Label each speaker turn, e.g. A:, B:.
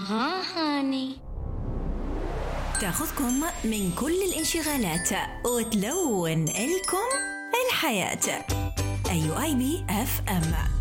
A: هاني
B: تاخذكم من كل الانشغالات وتلون لكم الحياة. أيو IB FM.